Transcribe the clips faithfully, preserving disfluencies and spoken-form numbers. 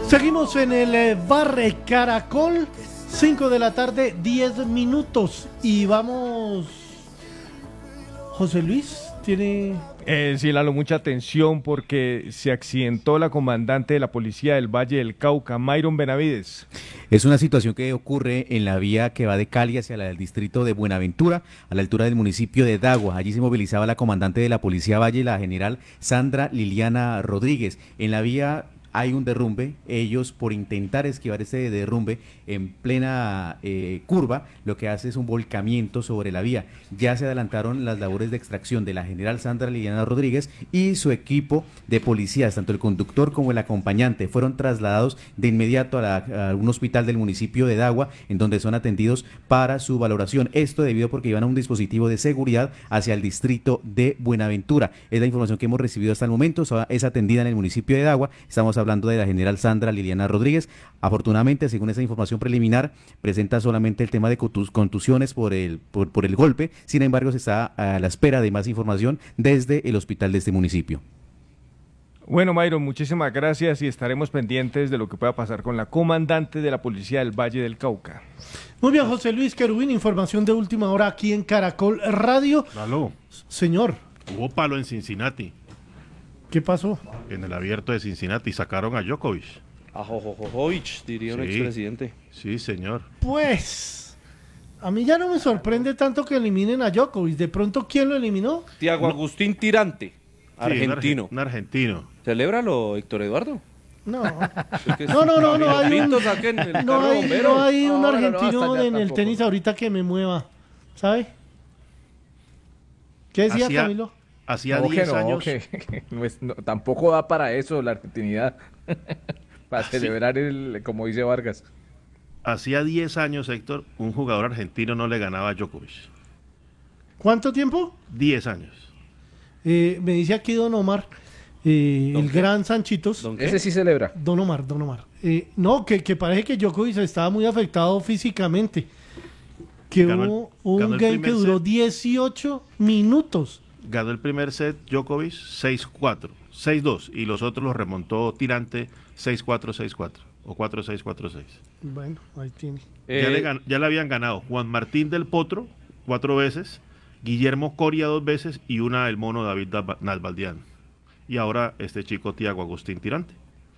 Seguimos en el eh, Bar Caracol, cinco de la tarde, diez minutos. Y vamos. José Luis, tiene. Eh, sí, Lalo, mucha atención porque se accidentó la comandante de la policía del Valle del Cauca, Mayron Benavides. Es una situación que ocurre en la vía que va de Cali hacia el distrito de Buenaventura, a la altura del municipio de Dagua. Allí se movilizaba la comandante de la policía Valle, la general Sandra Liliana Rodríguez. En la vía hay un derrumbe. Ellos, por intentar esquivar ese derrumbe en plena eh, curva, lo que hace es un volcamiento sobre la vía. Ya se adelantaron las labores de extracción de la general Sandra Liliana Rodríguez y su equipo de policías, tanto el conductor como el acompañante, fueron trasladados de inmediato a, la, a un hospital del municipio de Dagua, en donde son atendidos para su valoración. Esto debido porque iban a un dispositivo de seguridad hacia el distrito de Buenaventura. Es la información que hemos recibido hasta el momento. Es atendida en el municipio de Dagua. Estamos hablando hablando de la general Sandra Liliana Rodríguez. Afortunadamente, según esa información preliminar, presenta solamente el tema de contusiones por el, por, por el golpe. Sin embargo, se está a la espera de más información desde el hospital de este municipio. Bueno, Mayron, muchísimas gracias y estaremos pendientes de lo que pueda pasar con la comandante de la policía del Valle del Cauca. Muy bien, José Luis Querubín, información de última hora aquí en Caracol Radio. Aló. Señor. Hubo palo en Cincinnati. ¿Qué pasó? En el abierto de Cincinnati sacaron a Djokovic. A Jojojovic, diría un Sí. expresidente. Sí, señor. Pues, a mí ya no me sorprende tanto que eliminen a Djokovic. De pronto, ¿quién lo eliminó? Tiago Agustín Tirante, argentino. Sí, un, arge- un argentino. Celébralo, Héctor Eduardo. No. Es que No, no, no, no hay un, Pinto saquen el no carro hay, bombero. no hay un No, no, no, argentino hasta allá en el tampoco. tenis ahorita que me mueva, ¿sabe? ¿Qué decía Hacía- Camilo? Hacía No, que diez no, años. que- que no es- no, tampoco da para eso la argentinidad. Para Sí. celebrar el, como dice Vargas. Hacía diez años, Héctor, un jugador argentino no le ganaba a Djokovic. ¿Cuánto tiempo? diez años. Eh, me dice aquí Don Omar, eh, ¿Don el qué? gran Sanchitos. ¿Don qué? Ese sí celebra. Don Omar, Don Omar. Eh, no, que, que parece que Djokovic estaba muy afectado físicamente. Que Ganó el- hubo un ganó el game que primer duró set. dieciocho minutos. Ganó el primer set Djokovic seis cuatro, seis dos y los otros los remontó Tirante seis cuatro, seis cuatro o cuatro seis, cuatro seis. Bueno, ahí tiene. Eh, ya, le gan- ya le habían ganado Juan Martín del Potro cuatro veces, Guillermo Coria dos veces y una el mono David Nalba- Nalbandián. Y ahora este chico Tiago Agustín Tirante.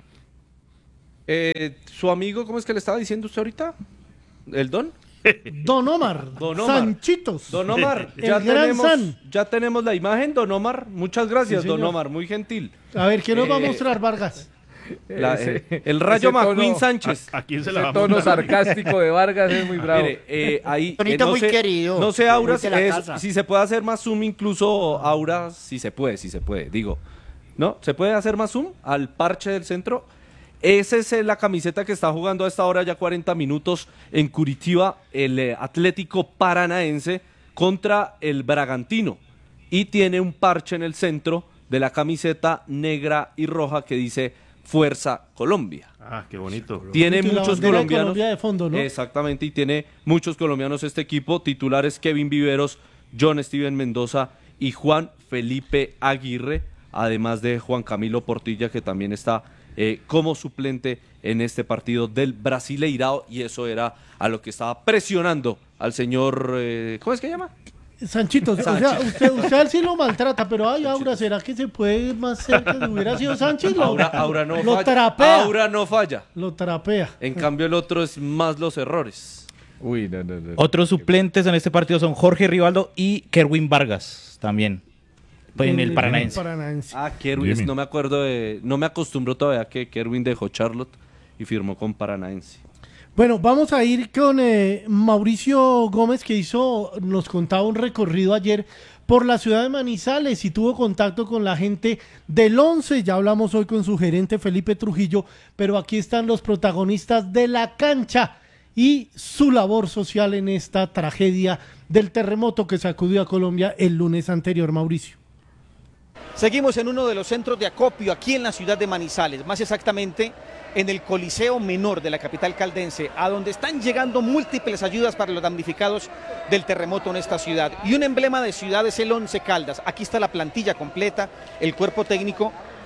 eh, su amigo, ¿cómo es que le estaba diciendo usted ahorita? ¿El Don? Don Omar, Don Omar. Sanchitos. Don Omar, El ya gran tenemos, San. ya tenemos la imagen, Don Omar. Muchas gracias, Sí, Don señor. Omar, muy gentil. A ver, ¿qué nos va a Eh, mostrar Vargas? La- Ese- eh, el Rayo ese tono- McQueen Sánchez. ¿A, a quién se la Ese va a tono montar? sarcástico de Vargas es muy bravo. Mire, eh, ahí, Tonito eh, no muy sé, querido. No sé, Aura, Muy de la es- casa. si se puede hacer más zoom, incluso Aura, si se puede, si se puede, digo. ¿No? ¿Se puede hacer más zoom al parche del centro? Esa es eh, la camiseta que está jugando a esta hora ya cuarenta minutos en Curitiba el eh, Atlético Paranaense contra el Bragantino. Y tiene un parche en el centro de la camiseta negra y roja que dice Fuerza Colombia. Ah, qué bonito. Tiene Y la muchos bandera de colombianos. Colombia de fondo, ¿no? Exactamente, y tiene muchos colombianos este equipo. Titulares Kevin Viveros, John Steven Mendoza y Juan Felipe Aguirre, además de Juan Camilo Portilla, que también está eh, como suplente en este partido del Brasileirao, y eso era a lo que estaba presionando al señor, eh, ¿cómo es que llama? Sanchitos, o sea, usted, usted a él sí lo maltrata, pero ay, Aura, ¿será que se puede ir más cerca? Si hubiera sido Sánchez, lo, Aura, Aura no lo falla. trapea. Aura no falla. Lo trapea. En cambio el otro es más los errores. Uy, no, no, no. Otros suplentes en este partido son Jorge Rivaldo y Kerwin Vargas también. Pues en el Paranaense. Paranaense. Ah, Kerwin, Jimmy. no me acuerdo de, no me acostumbro todavía que Kerwin dejó Charlotte y firmó con Paranaense. Bueno, vamos a ir con eh, Mauricio Gómez, que hizo, nos contaba un recorrido ayer por la ciudad de Manizales y tuvo contacto con la gente del Once. Ya hablamos hoy con su gerente Felipe Trujillo, pero aquí están los protagonistas de la cancha y su labor social en esta tragedia del terremoto que sacudió a Colombia el lunes anterior, Mauricio. Seguimos en uno de los centros de acopio aquí en la ciudad de Manizales, más exactamente en el Coliseo Menor de la capital caldense, a donde están llegando múltiples ayudas para los damnificados del terremoto en esta ciudad. Y un emblema de ciudad es el Once Caldas. Aquí está la plantilla completa, el cuerpo técnico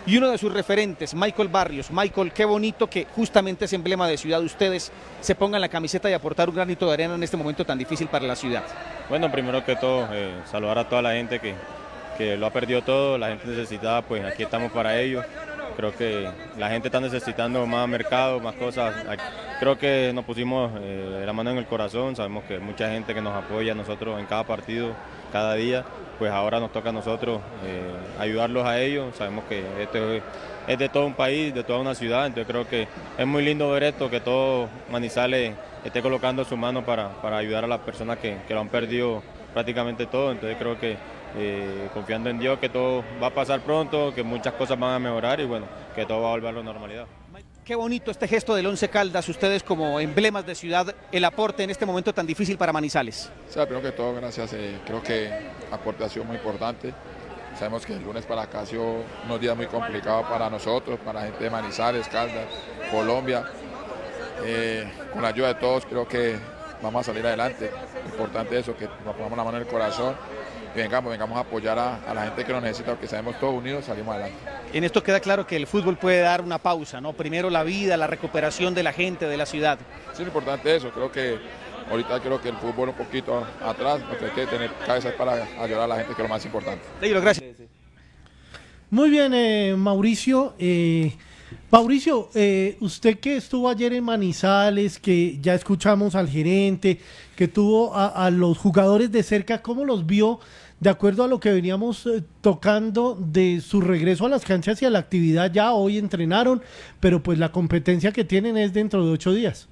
y uno de sus referentes, Michael Barrios. Michael, qué bonito que justamente ese emblema de ciudad de ustedes se pongan la camiseta y aportar un granito de arena en este momento tan difícil para la ciudad. Bueno, primero que todo, eh, saludar a toda la gente que, que lo ha perdido todo, la gente necesitada, pues aquí estamos para ellos. Creo que la gente está necesitando más mercado, más cosas. Creo que nos pusimos eh, la mano en el corazón, sabemos que hay mucha gente que nos apoya a nosotros en cada partido, cada día. Pues ahora nos toca a nosotros eh, ayudarlos a ellos. Sabemos que esto es, es de todo un país, de toda una ciudad, entonces creo que es muy lindo ver esto, que todo Manizales esté colocando su mano para, para ayudar a las personas que, que lo han perdido prácticamente todo. Entonces creo que eh, confiando en Dios que todo va a pasar pronto, que muchas cosas van a mejorar y bueno, que todo va a volver a la normalidad. Qué bonito este gesto del Once Caldas, ustedes como emblemas de ciudad, el aporte en este momento tan difícil para Manizales. O sea, primero que todo, gracias, eh, creo que aporte ha sido muy importante. Sabemos que el lunes para acá ha sido unos días muy complicados para nosotros, para la gente de Manizales, Caldas, Colombia. Eh, con la ayuda de todos creo que vamos a salir adelante. Importante eso, que nos pongamos la mano en el corazón y vengamos, vengamos a apoyar a, a la gente que nos necesita, porque sabemos todos unidos salimos adelante. En esto queda claro que el fútbol puede dar una pausa, ¿no? Primero la vida, la recuperación de la gente, de la ciudad. Sí, es importante eso, creo que ahorita creo que el fútbol un poquito atrás, porque hay que tener cabeza para ayudar a la gente, que es lo más importante. Leilo, gracias. Muy bien, eh, Mauricio. Eh, Mauricio, eh, usted que estuvo ayer en Manizales, que ya escuchamos al gerente, que tuvo a, a los jugadores de cerca, ¿cómo los vio de acuerdo a lo que veníamos eh, tocando de su regreso a las canchas y a la actividad? Ya hoy entrenaron, pero pues la competencia que tienen es dentro de ocho días.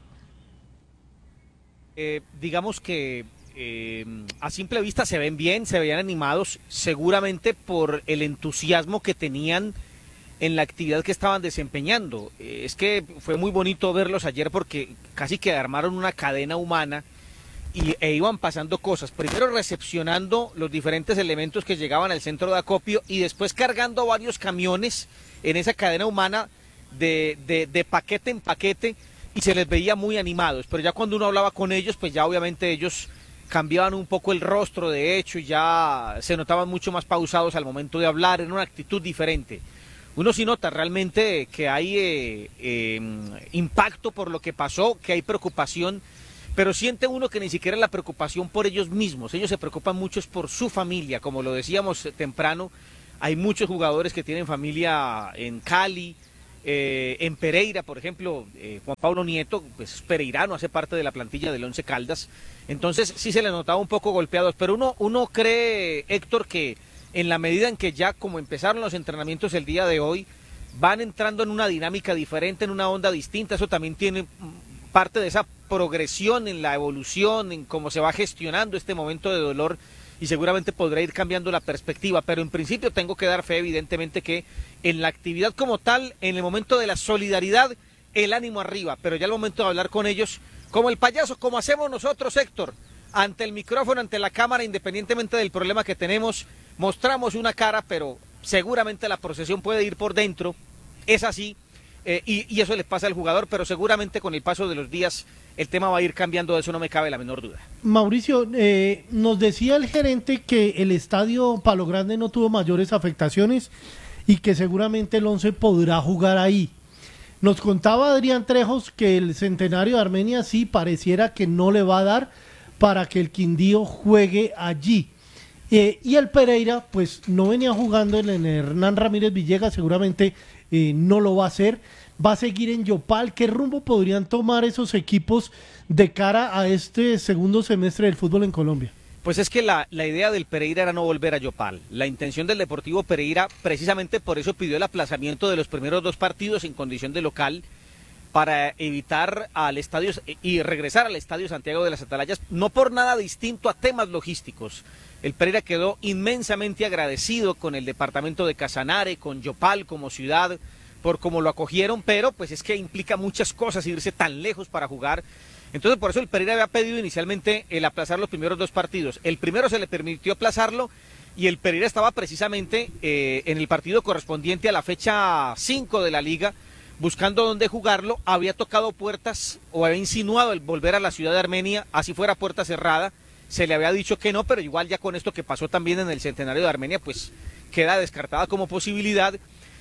Eh, digamos que eh, a simple vista se ven bien, se veían animados, seguramente por el entusiasmo que tenían en la actividad que estaban desempeñando. Eh, es que fue muy bonito verlos ayer porque casi que armaron una cadena humana y, e iban pasando cosas, primero recepcionando los diferentes elementos que llegaban al centro de acopio y después cargando varios camiones en esa cadena humana de, de, de paquete en paquete, y se les veía muy animados, pero ya cuando uno hablaba con ellos, pues ya obviamente ellos cambiaban un poco el rostro, de hecho, y ya se notaban mucho más pausados al momento de hablar, en una actitud diferente. Uno sí nota realmente que hay eh, eh, impacto por lo que pasó, que hay preocupación, pero siente uno que ni siquiera es la preocupación por ellos mismos. Ellos se preocupan mucho es por su familia, como lo decíamos temprano. Hay muchos jugadores que tienen familia en Cali, eh, en Pereira, por ejemplo. eh, Juan Pablo Nieto, pues pereirano, hace parte de la plantilla del Once Caldas. Entonces sí se les notaba un poco golpeados, pero uno, uno cree, Héctor, que en la medida en que ya como empezaron los entrenamientos el día de hoy, van entrando en una dinámica diferente, en una onda distinta. Eso también tiene parte de esa progresión en la evolución, en cómo se va gestionando este momento de dolor, y seguramente podrá ir cambiando la perspectiva, pero en principio tengo que dar fe, evidentemente, que en la actividad como tal, en el momento de la solidaridad, el ánimo arriba, pero ya el momento de hablar con ellos, como el payaso, como hacemos nosotros, Héctor, ante el micrófono, ante la cámara, independientemente del problema que tenemos, mostramos una cara, pero seguramente la procesión puede ir por dentro, es así, eh, y, y eso le pasa al jugador, pero seguramente con el paso de los días el tema va a ir cambiando, de eso no me cabe la menor duda. Mauricio, eh, nos decía el gerente que el estadio Palo Grande no tuvo mayores afectaciones y que seguramente el Once podrá jugar ahí. Nos contaba Adrián Trejos que el Centenario de Armenia sí pareciera que no le va a dar para que el Quindío juegue allí. Eh, y el Pereira, pues no venía jugando en el Hernán Ramírez Villegas, seguramente eh, no lo va a hacer. Va a seguir en Yopal. ¿Qué rumbo podrían tomar esos equipos de cara a este segundo semestre del fútbol en Colombia? Pues es que la, la idea del Pereira era no volver a Yopal. La intención del Deportivo Pereira, precisamente por eso pidió el aplazamiento de los primeros dos partidos en condición de local, para evitar al estadio y regresar al Estadio Santiago de las Atalayas, no por nada distinto a temas logísticos. El Pereira quedó inmensamente agradecido con el departamento de Casanare, con Yopal como ciudad, por cómo lo acogieron, pero pues es que implica muchas cosas irse tan lejos para jugar. Entonces por eso el Pereira había pedido inicialmente el aplazar los primeros dos partidos. El primero se le permitió aplazarlo y el Pereira estaba precisamente eh, en el partido correspondiente a la fecha cinco de la liga, buscando dónde jugarlo. Había tocado puertas o había insinuado el volver a la ciudad de Armenia, así fuera puerta cerrada. Se le había dicho que no, pero igual ya con esto que pasó también en el Centenario de Armenia, pues queda descartada como posibilidad.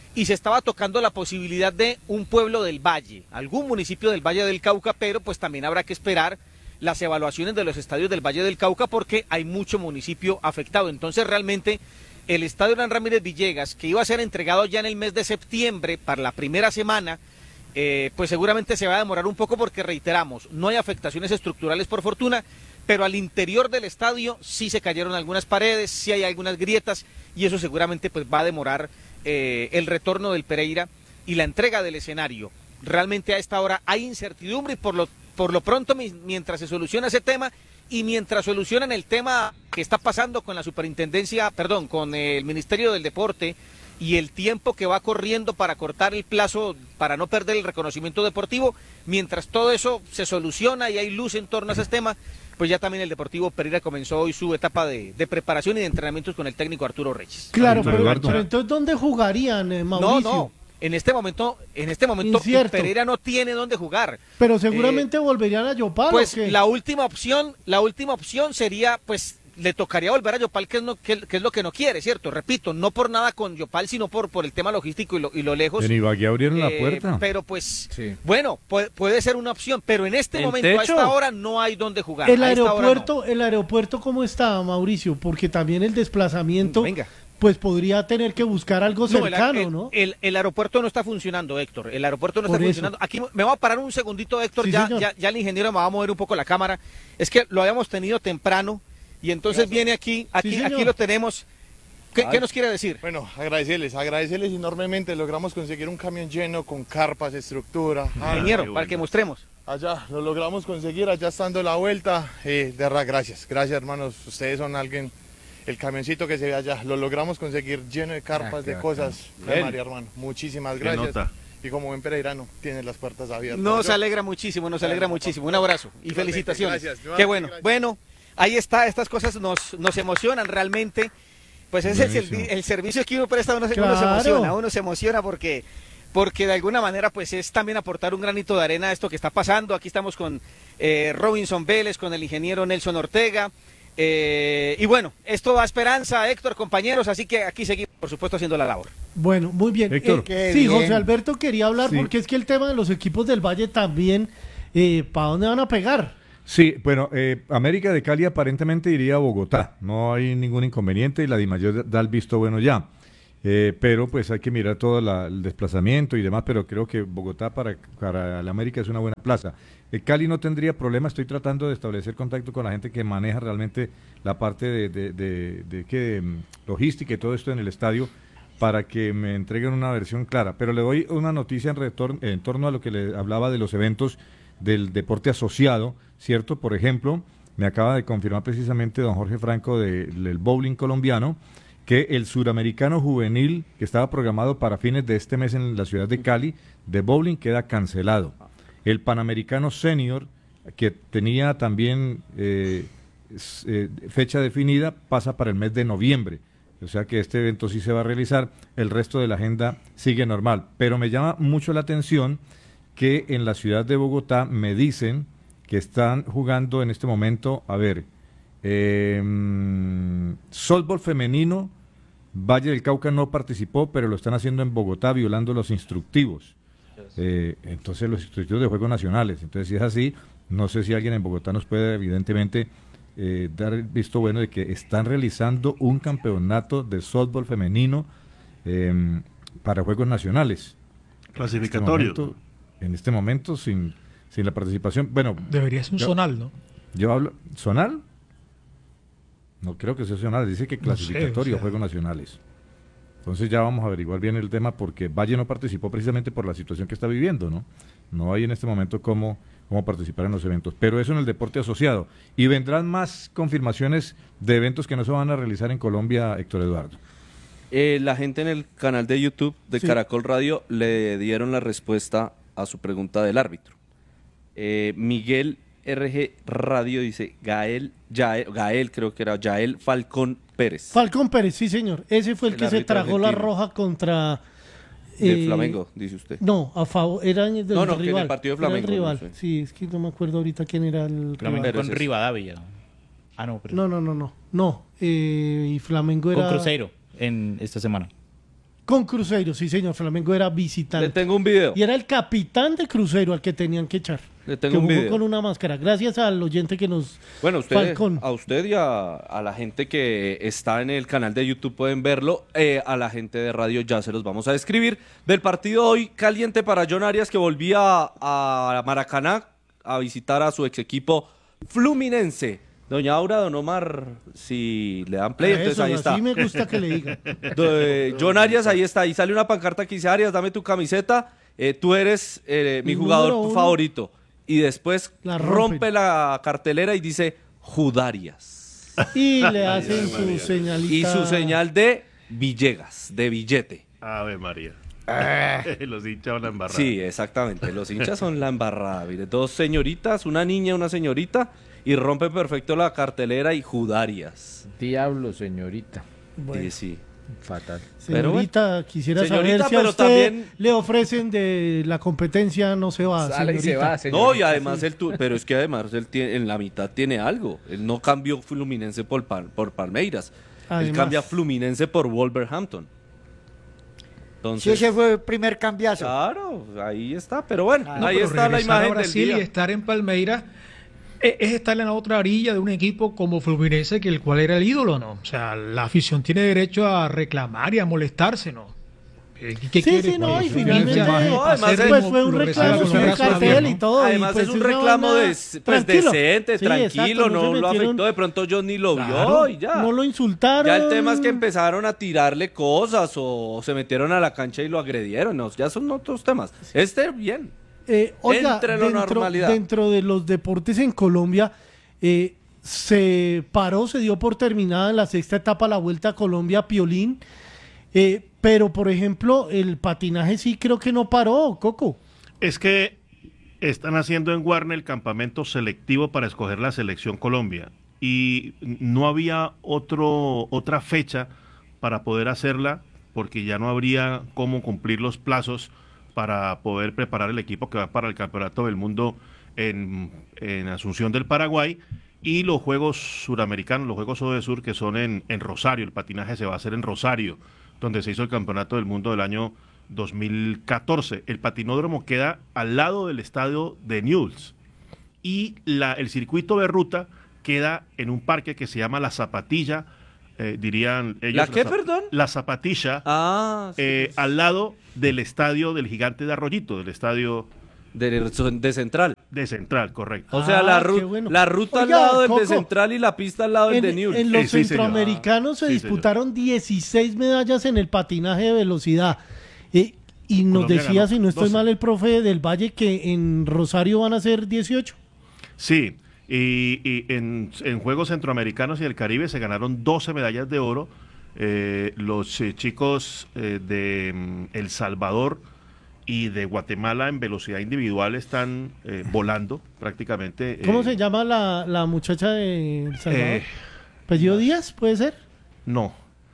y se estaba tocando la posibilidad de un pueblo del Valle, algún municipio del Valle del Cauca, pero pues también habrá que esperar las evaluaciones de los estadios del Valle del Cauca porque hay mucho municipio afectado. Entonces realmente el estadio Hernán Ramírez Villegas, que iba a ser entregado ya en el mes de septiembre para la primera semana, eh, pues seguramente se va a demorar un poco porque reiteramos, no hay afectaciones estructurales por fortuna, pero al interior del estadio sí se cayeron algunas paredes, sí hay algunas grietas y eso seguramente pues va a demorar eh, el retorno del Pereira y la entrega del escenario. Realmente a esta hora hay incertidumbre y por lo, por lo pronto mientras se soluciona ese tema y mientras solucionan el tema que está pasando con la superintendencia, perdón, con el Ministerio del Deporte y el tiempo que va corriendo para cortar el plazo, para no perder el reconocimiento deportivo, mientras todo eso se soluciona y hay luz en torno a ese tema, pues ya también el Deportivo Pereira comenzó hoy su etapa de, de preparación y de entrenamientos con el técnico Arturo Reyes. Claro, pero, pero entonces ¿dónde jugarían, eh, Mauricio? No, no. En este momento, en este momento Incierto. Pereira no tiene dónde jugar. Pero seguramente eh, volverían a Yopal. Pues ¿o qué? la última opción, la última opción sería, pues, le tocaría volver a Yopal, que es, no, que, que es lo que no quiere, ¿cierto? Repito, no por nada con Yopal, sino por, por el tema logístico y lo, y lo lejos. En Ibagué abrieron eh, la puerta. Pero pues, sí. bueno, puede, puede ser una opción, pero en este ¿En momento, techo? a esta hora, no hay dónde jugar. El a esta hora aeropuerto, no. el aeropuerto, ¿cómo está, Mauricio? Porque también el desplazamiento, Venga. pues podría tener que buscar algo No, cercano, el, el, ¿no? El, el aeropuerto no está funcionando, Héctor. El aeropuerto no Por está eso. funcionando. Aquí me voy a parar un segundito, Héctor. Sí, ya, señor. ya, ya el ingeniero me va a mover un poco la cámara. Es que lo habíamos tenido temprano y entonces Gracias. viene aquí, aquí, señor. aquí lo tenemos. ¿Qué, Ay. ¿Qué nos quiere decir? Bueno, agradecerles, agradecerles enormemente. Logramos conseguir un camión lleno con carpas, estructura. Ah, Ingeniero, qué para bueno. que mostremos. Allá, lo logramos conseguir, allá estando la vuelta. Eh, de verdad, gracias, gracias hermanos. Ustedes son alguien, el camioncito que se ve allá, lo logramos conseguir lleno de carpas, Ah, qué de bacán. cosas. Bien. Ay, María, hermano, muchísimas Qué gracias. nota. Y como buen pereirano, tienes las puertas abiertas. Nos Yo- alegra muchísimo, nos Bueno, alegra papá. muchísimo. Un abrazo y Igualmente, felicitaciones. gracias. Qué bueno. Gracias. Bueno, ahí está, estas cosas nos, nos emocionan realmente. Pues es el, Buenísimo. servi- el servicio que uno presta, uno, se- uno se Claro. emociona, uno se emociona porque, porque de alguna manera pues es también aportar un granito de arena a esto que está pasando. Aquí estamos con eh, Robinson Vélez, con el ingeniero Nelson Ortega. eh, y bueno, esto da esperanza, Héctor, compañeros, así que aquí seguimos, por supuesto, haciendo la labor. Bueno, muy bien. Héctor. Eh, Qué sí, bien. José Alberto quería hablar Sí. porque es que el tema de los equipos del Valle también, eh, ¿para dónde van a pegar? Sí, bueno, eh, América de Cali aparentemente iría a Bogotá. No hay ningún inconveniente y la DIMAYOR da el visto bueno ya. Eh, pero pues hay que mirar todo la- el desplazamiento y demás, pero creo que Bogotá para, para la América es una buena plaza. Eh, Cali no tendría problema, estoy tratando de establecer contacto con la gente que maneja realmente la parte de, de, de, de, que, mm, logística y todo esto en el estadio para que me entreguen una versión clara. Pero le doy una noticia en, retorno, en torno a lo que le hablaba de los eventos del deporte asociado, ¿cierto? Por ejemplo, me acaba de confirmar precisamente don Jorge Franco de- del bowling colombiano que el suramericano juvenil que estaba programado para fines de este mes en la ciudad de Cali de bowling queda cancelado. El panamericano senior que tenía también eh, s- eh, fecha definida pasa para el mes de noviembre. O sea que este evento sí se va a realizar, el resto de la agenda sigue normal. Pero me llama mucho la atención que en la ciudad de Bogotá me dicen que están jugando en este momento, a ver, eh, softball femenino, Valle del Cauca no participó, pero lo están haciendo en Bogotá violando los instructivos. Eh, entonces los instructivos de juegos nacionales. Entonces si es así, no sé si alguien en Bogotá nos puede evidentemente eh, dar el visto bueno de que están realizando un campeonato de softball femenino eh, para juegos nacionales. Clasificatorio. En este momento, en este momento sin, sin la participación, bueno... Debería ser un yo- zonal, ¿no? Yo hablo... ¿Zonal? No creo que sea zonal, dice que No sé, clasificatorio, o sea. juegos nacionales. Entonces ya vamos a averiguar bien el tema porque Valle no participó precisamente por la situación que está viviendo, ¿no? No hay en este momento cómo, cómo participar en los eventos. Pero eso en el deporte asociado. Y vendrán más confirmaciones de eventos que no se van a realizar en Colombia, Héctor Eduardo. Eh, la gente en el canal de YouTube de Sí. Caracol Radio le dieron la respuesta a su pregunta del árbitro. Eh, Miguel R G Radio dice, Gael, Yael, Gael creo que era, Yael Falcón Pérez. Falcón Pérez, sí señor. Ese fue el, El que se árbitro tragó la argentino. roja contra... De eh, Flamengo, dice usted. No, a favor, era del No, no, que en el rival. partido de Era el Flamengo, no rival. sé. Sí, es que no me acuerdo ahorita quién era el Flamengo rival. con Pero ese es- Rivadavia. Ah, no, pero No, no, no, no. No, eh, y Flamengo con era... Cruzeiro en esta semana. Con Cruzeiro, sí señor, Flamengo era visitante. Le tengo un video. Y era el capitán de Cruzeiro al que tenían que echar. Le tengo que un jugó video. con una máscara. Gracias al oyente que nos... Bueno, usted, Falcón. a usted y a, a la gente que está en el canal de YouTube pueden verlo. Eh, a la gente de radio ya se los vamos a describir. Del partido hoy caliente para John Arias, que volvía a Maracaná a visitar a su ex equipo Fluminense. Doña Aura, don Omar, si le dan play, A entonces eso, ahí está. así me gusta que le digan. De John Arias, ahí está. Ahí sale una pancarta que dice: Arias, dame tu camiseta. Eh, tú eres eh, mi El jugador número uno. favorito. Y después La rompe rompen. la cartelera y dice Judarias. Y le hacen su señalita. Y su señal de Villegas, de billete. Ave María. Los hinchas van a embarrar. Sí, exactamente. Los hinchas son la embarrada. Mire, dos señoritas, una niña y una señorita, y rompe perfecto la cartelera y Judarias. Diablo, señorita. Bueno. Sí, sí. Fatal. Pero bueno. Señorita, quisiera Señorita, saber si a pero usted también- le ofrecen de la competencia, no se va, Sale y se señorita. va, señorita. No, y además él tu- pero es que además él tiene, en la mitad tiene algo. Él no cambió Fluminense por, Pal- por Palmeiras. Él Además. cambia Fluminense por Wolverhampton. Sí, Entonces, ese fue el primer cambiazo. claro, ahí está. Pero bueno, Ah, No, ahí pero está la regresar a imagen del Brasil día. y estar en Palmeiras eh, es estar en la otra orilla de un equipo como Fluminense, que el cual era el ídolo, ¿no? O sea, la afición tiene derecho a reclamar y a molestarse, ¿no? Eh, ¿Qué Sí, quiere? sí, no, Que y Fluminense finalmente, baje no, a además hacer pues como fue un lo reciba reclamo, con fue un abrazos cartel abiertos, y ¿no? todo. y Además pues es un una reclamo vaina de, pues, tranquilo. decente, Sí, tranquilo, exacto, no, se lo metieron- afectó. De pronto John ni lo Claro. vio y ya. No lo insultaron. Ya el tema es que empezaron a tirarle cosas o se metieron a la cancha y lo agredieron. No, ya son otros temas. Este, bien. Eh, oiga, Entre la dentro, normalidad. dentro de los deportes en Colombia, eh, se paró, se dio por terminada en la sexta etapa la Vuelta a Colombia Piolín, eh, pero por ejemplo el patinaje sí creo que no paró, Coco. Es que están haciendo en Warner el campamento selectivo para escoger la selección Colombia y no había otro otra fecha para poder hacerla porque ya no habría cómo cumplir los plazos para poder preparar el equipo que va para el Campeonato del Mundo en, en Asunción del Paraguay y los Juegos Suramericanos, los Juegos Odesur que son en, en Rosario. El patinaje se va a hacer en Rosario, donde se hizo el Campeonato del Mundo del año dos mil catorce. El patinódromo queda al lado del estadio de Newell's y la, el circuito de ruta queda en un parque que se llama La Zapatilla, eh, dirían ellos. ¿La qué, Zap- perdón? La Zapatilla, Ah, sí, eh, sí. al lado del estadio del Gigante de Arroyito, del estadio de, de Central. de Central, correcto. O sea, Ah, la, qué ru- bueno. la ruta Oiga, al lado del Coco, de Central y la pista al lado del En, de Newell's. en los Eh, sí, señor. centroamericanos se Sí, disputaron dieciséis medallas en el patinaje de velocidad. Eh, y nos Colombia decía, ganó si no estoy doce. mal, el profe del Valle que en Rosario van a ser dieciocho. Sí, y, y en, en Juegos Centroamericanos y del Caribe se ganaron doce medallas de oro. Eh, los eh, chicos eh, de mm, El Salvador y de Guatemala en velocidad individual están eh, volando prácticamente. ¿Cómo eh, se llama la, la muchacha de El Salvador? eh, ¿Apellido Díaz, puede ser? No.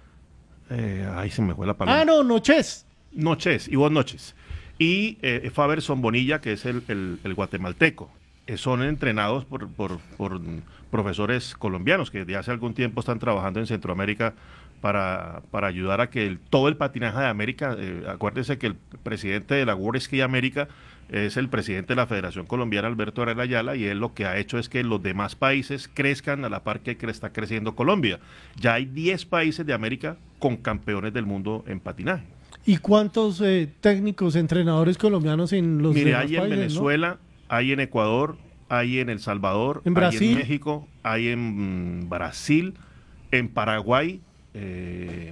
Eh, ahí se me fue la palabra. Ah, no, Noches. Noches, Ivonne Noches. Y eh, Faberson Bonilla, que es el, el- el guatemalteco. Eh, son entrenados por, por- por profesores colombianos que de hace algún tiempo están trabajando en Centroamérica para, para ayudar a que el- todo el patinaje de América, eh, acuérdense que el presidente de la World Ski América es el presidente de la Federación Colombiana, Alberto Herrera Ayala, y él lo que ha hecho es que los demás países crezcan a la par que cre- está creciendo Colombia. Ya hay diez países de América con campeones del mundo en patinaje. ¿Y cuántos eh, técnicos, entrenadores colombianos en los Mire, demás hay en países, no? Venezuela, hay en Ecuador, hay en El Salvador, ¿En hay Brasil? en México, hay en mm, Brasil, en Paraguay, eh,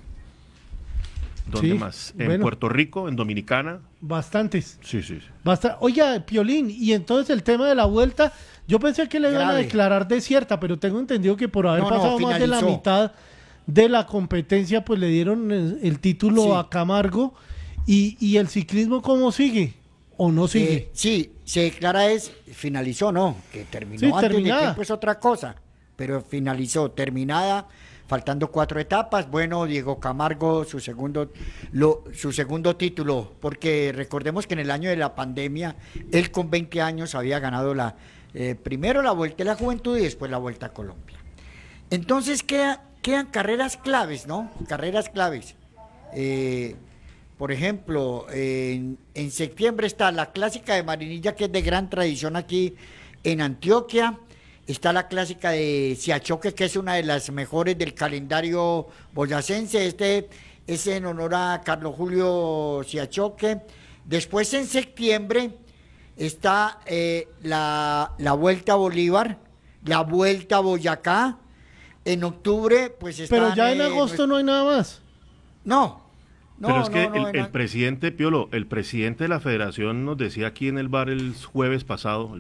¿dónde Sí, más? En bueno. Puerto Rico, en Dominicana. Bastantes. Sí, sí, sí. Basta. Oiga, Piolín, y entonces el tema de la vuelta, yo pensé que le iban a Grave. declarar desierta, pero tengo entendido que por haber No, no, pasado más de la finalizó. mitad de la competencia, pues le dieron el, el título Sí. a Camargo. Y, ¿Y el ciclismo cómo sigue? ¿O no sigue? Eh, sí, se declara es, finalizó, no, que terminó Sí, antes terminada. de tiempo es otra cosa, pero finalizó, terminada, faltando cuatro etapas. Bueno, Diego Camargo, su segundo, lo, su segundo título, porque recordemos que en el año de la pandemia, él con veinte años había ganado la eh, primero la Vuelta a la Juventud y después la Vuelta a Colombia. Entonces queda, quedan carreras claves, ¿no? Carreras claves. Eh, por ejemplo, en, en septiembre está la clásica de Marinilla, que es de gran tradición aquí en Antioquia. Está la clásica de Siachoque, que es una de las mejores del calendario boyacense. Este es en honor a Carlos Julio Siachoque. Después, en septiembre, está eh, la, la Vuelta a Bolívar, la Vuelta a Boyacá. En octubre, pues está. Pero ya en agosto no hay nada más. No. No, Pero es que no, no, el, el no. presidente, Piolo, el presidente de la federación nos decía aquí en el bar el jueves pasado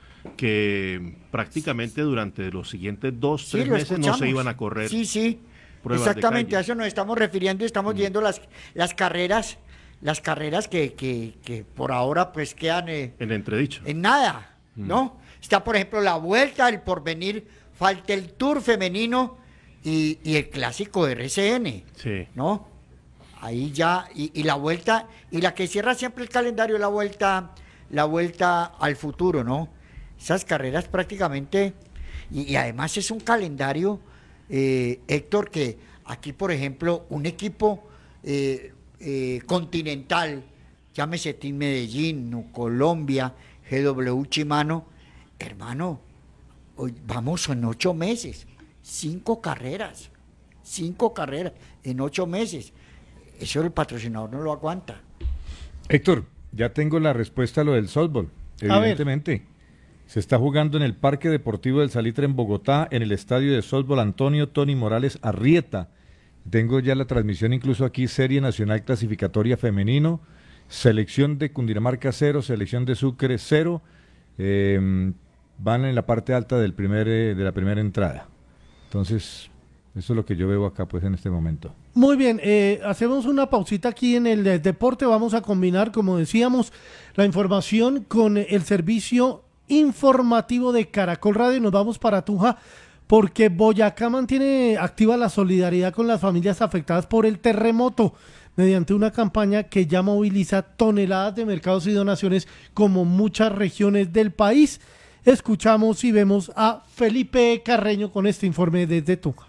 que prácticamente durante los siguientes dos, Sí, tres lo meses no escuchamos. se iban a correr. Sí, sí. pruebas de Exactamente, calle. a eso nos estamos refiriendo y estamos Mm. viendo las, las carreras, las carreras que, que, que por ahora pues quedan eh, En entredicho. en nada, Mm. ¿no? Está, por ejemplo, la Vuelta, el Porvenir, falta el Tour femenino y, y el clásico de R C N, Sí. ¿no? Ahí ya, y, y la Vuelta, y la que cierra siempre el calendario, la Vuelta, la Vuelta al futuro, ¿no? Esas carreras prácticamente, y, y además es un calendario, eh, Héctor, que aquí, por ejemplo, un equipo eh, eh, continental, llámese Team Medellín, Nu Colombia, G W Chimano, hermano, hoy vamos en ocho meses, cinco carreras, cinco carreras en ocho meses. Eso el patrocinador no lo aguanta. Héctor, ya tengo la respuesta a lo del softball, A ver. evidentemente. Se está jugando en el Parque Deportivo del Salitre en Bogotá, en el estadio de softball Antonio Tony Morales Arrieta. Tengo ya la transmisión incluso aquí, Serie Nacional Clasificatoria Femenino, Selección de Cundinamarca cero, Selección de Sucre cero. Eh, van en la parte alta del primer, eh, de la primera entrada. Entonces, eso es lo que yo veo acá pues en este momento. Muy bien, eh, hacemos una pausita aquí en el eh, deporte. Vamos a combinar, como decíamos, la información con el servicio informativo de Caracol Radio. Nos vamos para Tunja porque Boyacá mantiene activa la solidaridad con las familias afectadas por el terremoto mediante una campaña que ya moviliza toneladas de mercados y donaciones como muchas regiones del país. Escuchamos y vemos a Felipe Carreño con este informe desde Tunja.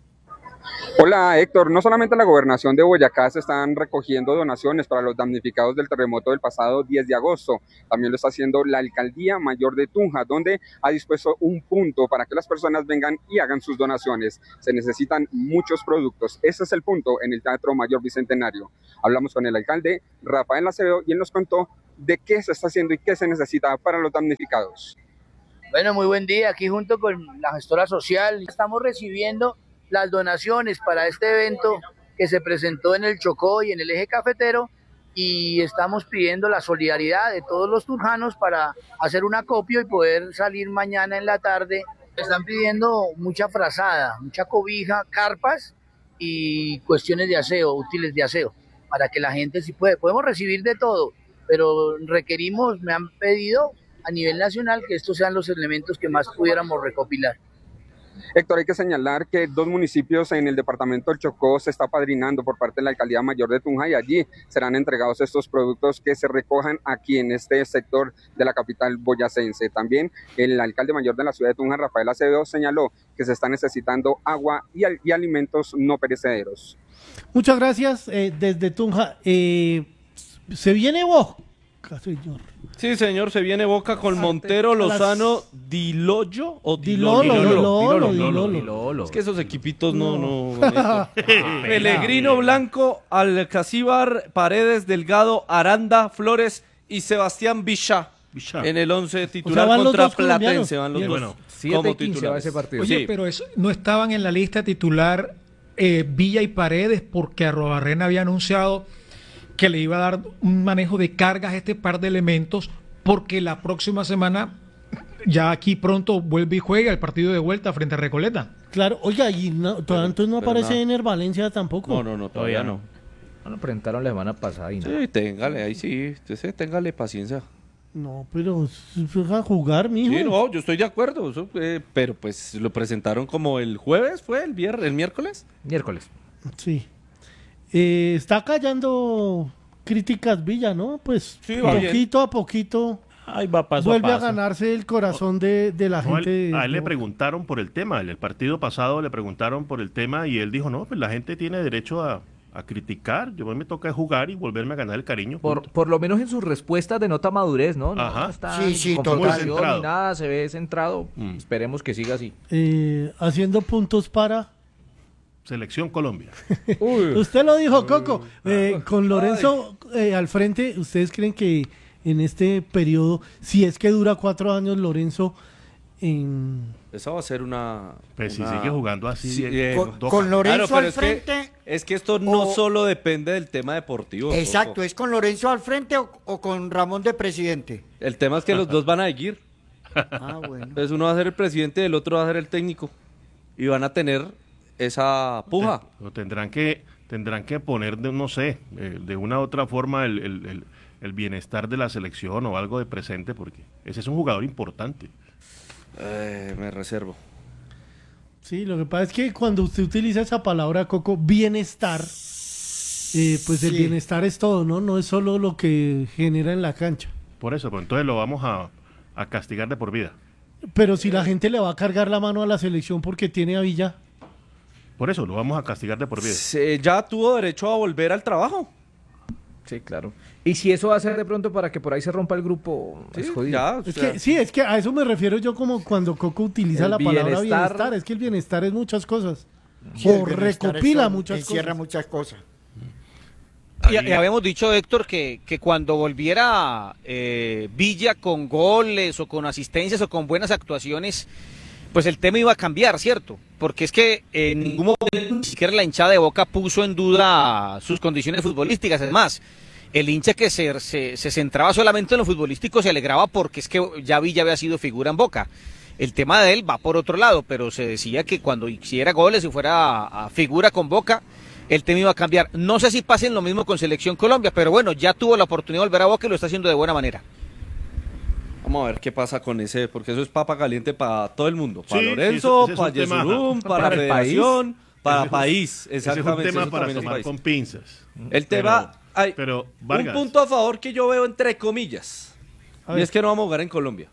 Hola Héctor, no solamente la gobernación de Boyacá se están recogiendo donaciones para los damnificados del terremoto del pasado diez de agosto, también lo está haciendo la Alcaldía Mayor de Tunja, donde ha dispuesto un punto para que las personas vengan y hagan sus donaciones. Se necesitan muchos productos, ese es el punto en el Teatro Mayor Bicentenario. Hablamos con el alcalde Rafael Acevedo y él nos contó de qué se está haciendo y qué se necesita para los damnificados. Bueno, muy buen día, aquí junto con la gestora social estamos recibiendo las donaciones para este evento que se presentó en el Chocó y en el eje cafetero y estamos pidiendo la solidaridad de todos los tunjanos para hacer un acopio y poder salir mañana en la tarde. Están pidiendo mucha frazada, mucha cobija, carpas y cuestiones de aseo, útiles de aseo, para que la gente sí puede. Podemos recibir de todo, pero requerimos, me han pedido a nivel nacional que estos sean los elementos que más pudiéramos recopilar. Héctor, hay que señalar que dos municipios en el departamento del Chocó se está padrinando por parte de la Alcaldía Mayor de Tunja y allí serán entregados estos productos que se recojan aquí en este sector de la capital boyacense. También el alcalde mayor de la ciudad de Tunja, Rafael Acevedo, señaló que se está necesitando agua y, al- y alimentos no perecederos. Muchas gracias eh, desde Tunja. Eh, ¿Se viene vos? Señor. Sí, señor, se viene Boca con Montero, a las- Lozano, Diloyo o Dilolo, Dilolo, Dilolo, Dilolo. Es que esos equipitos no, no. no Pellegrino, Blanco, Alcacíbar, Paredes, Delgado, Aranda, Flores y Sebastián Villa. En el once titular van los contra dos colombianos. Platense, van los Bien. dos Bueno, siete y quince va ese partido. Oye, Sí. pero eso no estaban en la lista titular eh, Villa y Paredes porque Arrobarrena había anunciado que le iba a dar un manejo de cargas a este par de elementos porque la próxima semana ya aquí pronto vuelve y juega el partido de vuelta frente a Recoleta. Claro, oiga, y no, todavía entonces no pero aparece nada. Ener Valencia tampoco. No, no, no, todavía no. Bueno, presentaron la semana pasada y nada. Sí, téngale, ahí sí, usted téngale paciencia. No, pero se a jugar, mijo. Sí, no, yo estoy de acuerdo, eso, eh, pero pues lo presentaron como el jueves, ¿fue? ¿El viernes? ¿El miércoles? Miércoles. Sí. Eh, está callando críticas Villa, ¿no? Pues va bien. poquito a poquito Ahí va paso vuelve a a, paso. ganarse el corazón de, de la No, gente. él- a él le no. preguntaron por el tema, el, el partido pasado le preguntaron por el tema y él dijo, no, pues la gente tiene derecho a, a criticar, yo me toca jugar y volverme a ganar el cariño. Por, por lo menos en sus respuestas denota madurez, ¿no? No, Ajá. no está Sí, sí, con total. confusión ni nada, se ve centrado. Mm. Esperemos que siga así. Eh, haciendo puntos para... Selección Colombia. Usted lo dijo, Coco. Eh, con Lorenzo eh, al frente, ¿ustedes creen que en este periodo, si es que dura cuatro años, Lorenzo... En... Esa va a ser una... Pues si una- sigue jugando así, Sí, eh, eh, Con, toca. con Lorenzo Claro, pero al es que- frente. Es que esto no o- solo depende del tema deportivo. Exacto, Coco. ¿es con Lorenzo al frente o, o con Ramón de presidente? El tema es que los dos van a seguir. Ah, bueno. Entonces uno va a ser el presidente y el otro va a ser el técnico. Y van a tener esa puja. O tendrán que tendrán que poner, de, no sé, eh, de una u otra forma el, el- el- el bienestar de la selección o algo de presente, porque ese es un jugador importante. Eh, me reservo. Sí, lo que pasa es que cuando usted utiliza esa palabra, Coco, bienestar, eh, pues el Sí. bienestar es todo, ¿no? No es solo lo que genera en la cancha. Por eso, pues entonces lo vamos a, a castigar de por vida. Pero si la gente le va a cargar la mano a la selección porque tiene a Villa, Por eso lo vamos a castigar de por vida. Se- ya tuvo derecho a volver al trabajo. Sí, claro. Y si eso va a ser de pronto para que por ahí se rompa el grupo, es jodido. Ya, o es sea, que sí, es que a eso me refiero yo como cuando Coco utiliza El la palabra bienestar- bienestar. Es que el bienestar es muchas cosas. Sí, el o bienestar recopila eso muchas encierra cosas. muchas cosas. Y, y habíamos dicho, Héctor, que, que cuando volviera eh, Villa con goles o con asistencias o con buenas actuaciones, pues el tema iba a cambiar, ¿cierto? Porque es que en ningún momento ni siquiera la hinchada de Boca puso en duda sus condiciones futbolísticas. Es más, el hincha que se, se, se centraba solamente en lo futbolístico se alegraba porque es que ya Villa había sido figura en Boca. El tema de él va por otro lado, pero se decía que cuando hiciera goles y fuera a, a figura con Boca, el tema iba a cambiar. No sé si pasen lo mismo con Selección Colombia, pero bueno, ya tuvo la oportunidad de volver a Boca y lo está haciendo de buena manera. vamos a ver qué pasa con ese, porque eso es papa caliente para todo el mundo. Para Sí, Lorenzo, sí, ese- ese es para un tema Yesurum, para, para el Federación, para Ese es un- país. Exactamente. Ese es un tema eso para también es tomar país. con pinzas. El tema, hay pero, un Vargas, punto a favor que yo veo entre comillas. A Y ver. es que no vamos a jugar en Colombia.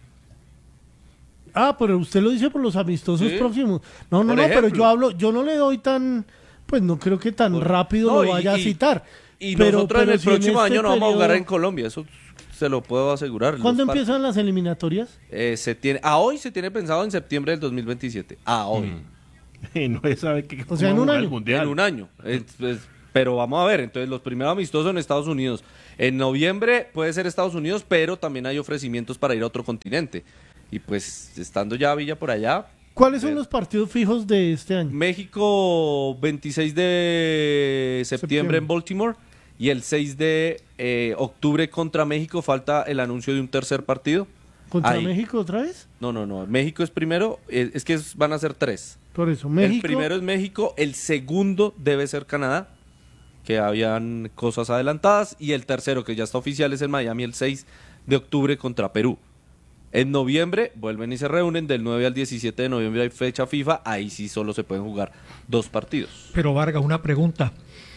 Ah, pero usted lo dice por los amistosos Sí. próximos. No, no, Por no, pero ejemplo. yo hablo, yo no le doy tan, pues no creo que tan Por- rápido No, lo y- vaya a y- citar. Y Pero- nosotros pero en el si en próximo este año no vamos a jugar periodo- en Colombia, eso se lo puedo asegurar. Los ¿Cuándo partidos. empiezan las eliminatorias? Eh, se tiene, a hoy se tiene pensado en septiembre del dos mil veintisiete. A hoy. y no se sabe qué O sea, en cómo un va el año. mundial. En un año. Es- es- pero vamos a ver, entonces los primeros amistosos en Estados Unidos. En noviembre puede ser Estados Unidos, pero también hay ofrecimientos para ir a otro continente. Y pues estando ya Villa por allá, ¿Cuáles son Ver. los partidos fijos de este año? México veintiséis de septiembre, Septiembre. en Baltimore y el seis de eh, octubre contra México falta el anuncio de un tercer partido. ¿Contra Ahí. México otra vez? No, no, no. México es primero, eh, es que es- van a ser tres. Por eso, México. El primero es México, el segundo debe ser Canadá, que habían cosas adelantadas, y el tercero, que ya está oficial, es en Miami el seis de octubre contra Perú. En noviembre vuelven y se reúnen, del nueve al diecisiete de noviembre hay fecha FIFA, ahí sí solo se pueden jugar dos partidos. Pero Vargas, una pregunta.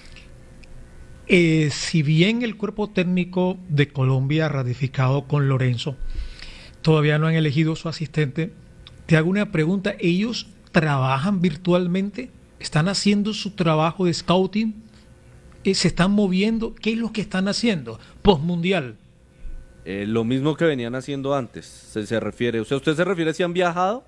Eh, si bien el cuerpo técnico de Colombia ha ratificado con Lorenzo, todavía no han elegido su asistente, te hago una pregunta. ¿Ellos trabajan virtualmente? ¿Están haciendo su trabajo de scouting? Eh, ¿Se están moviendo? ¿Qué es lo que están haciendo? Postmundial. Eh, lo mismo que venían haciendo antes, se, se refiere, o sea, ¿usted se refiere si han viajado?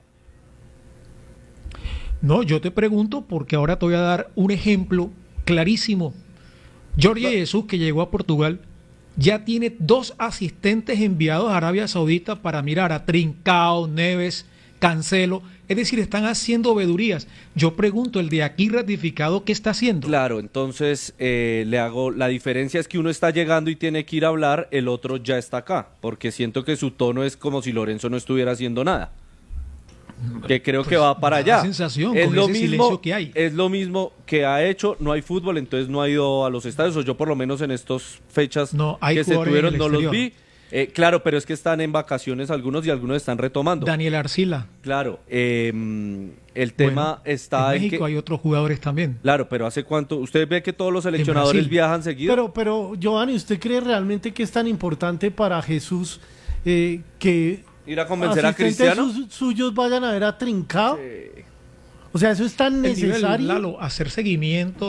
No, yo te pregunto porque ahora te voy a dar un ejemplo clarísimo. Jorge Jesús, que llegó a Portugal, ya tiene dos asistentes enviados a Arabia Saudita para mirar a Trincao, Neves, Cancelo. Es decir, están haciendo vedurías. Yo pregunto, el de aquí ratificado, ¿qué está haciendo? Claro, entonces eh, le hago, la diferencia es que uno está llegando y tiene que ir a hablar, el otro ya está acá, porque siento que su tono es como si Lorenzo no estuviera haciendo nada. Que creo que va para me da allá. la sensación, es con lo ese mismo silencio que hay. Es lo mismo que ha hecho, no hay fútbol, entonces no ha ido a los estadios, o yo por lo menos en estas fechas No, hay que se jugadores en tuvieron el no los exterior. vi. Eh, claro, pero es que están en vacaciones algunos y algunos están retomando. Daniel Arcila. Claro, eh, el tema Bueno, está en en México que... hay otros jugadores también. Claro, pero ¿hace cuánto? ¿Usted ve que todos los seleccionadores Brasil. viajan seguido? Pero, pero, Giovanni, ¿usted cree realmente que es tan importante para Jesús eh, que ¿Ir a convencer a asistentes Cristiano? sus- suyos vayan a ver a Trincao? O sea, eso es tan El nivel, necesario. Lalo, hacer seguimientos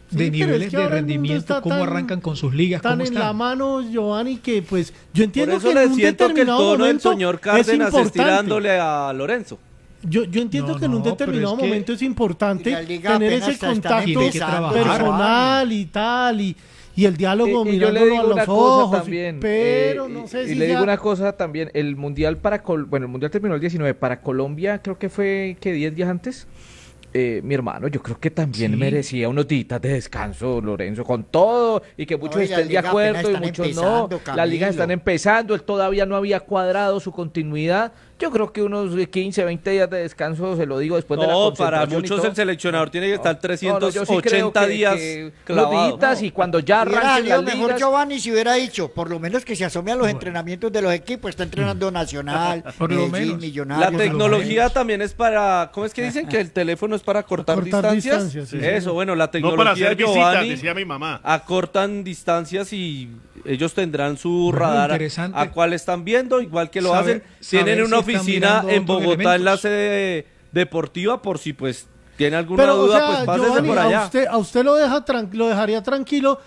de Sí, pero niveles es que de ahora el mundo rendimiento, está cómo tan- arrancan con sus ligas, Tan cómo en están. la mano, Giovanni, que pues yo entiendo Por eso que le en un siento que el determinado tono del momento señor es Cárdenas es importante. tirándole a Lorenzo. Yo, yo entiendo No, que en un no, pero determinado es que- momento es importante Y la liga tener apenas ese está- está contacto Tiene que trabajar. personal y tal, y, y el diálogo Y- y yo le mirándolo digo a los una cosa ojos. y- también, pero eh, no sé y si le ya- digo una cosa también, el mundial para Col bueno, el mundial terminó el diecinueve, para Colombia creo que fue que diez días antes. Eh, mi hermano, yo creo que también Sí. merecía unos días de descanso, Lorenzo, con todo, y que muchos No, y la estén de liga acuerdo apenas y están muchos no. empezando, Las ligas Camilo. están empezando, él todavía no había cuadrado su continuidad. Yo creo que unos quince, veinte días de descanso, se lo digo después de la No, para concentración y muchos todo. el seleccionador tiene que estar No, no, trescientos yo sí creo ochenta que- días que clavado. unos días, y cuando ya Hubiera arranquen salido las mejor ligas, Giovanni si hubiera dicho, por lo menos que se asome a los entrenamientos de los equipos, está entrenando Nacional, Por lo Medellín, menos. Millonarios. La tecnología también es para, ¿cómo es que dicen? Que el teléfono es para cortar, Cortar distancias. distancias, sí, Eso, sí. bueno, la No tecnología para hacer visitas, Giovanni decía mi mamá. acortan distancias y ellos tendrán su Bueno, radar interesante. a cuál están viendo, igual que lo Saber- hacen. Tienen saber una si están oficina mirando en otros Bogotá en la elementos. sede deportiva por si pues tiene alguna Pero, o duda, sea, pues pásese Giovanni, por a allá. usted, a usted lo, deja tran- lo dejaría tranquilo